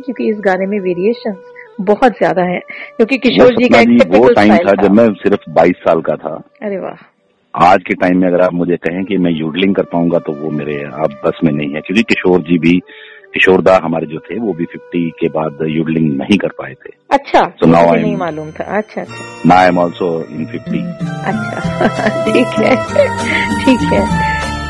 क्योंकि इस गाने में वेरिएशन बहुत ज्यादा है, क्योंकि किशोर जी का वो टाइम था जब मैं सिर्फ 22 साल का था। अरे वाह। आज के टाइम में अगर आप मुझे कहें कि मैं यूडलिंग कर पाऊंगा तो वो मेरे अब बस में नहीं है, क्योंकि किशोर जी भी, किशोरदा हमारे जो थे वो भी 50 के बाद यूडलिंग नहीं कर पाए थे। अच्छा, तो मुझे नहीं मालूम था। अच्छा now I am also in 50। अच्छा ठीक है ठीक है।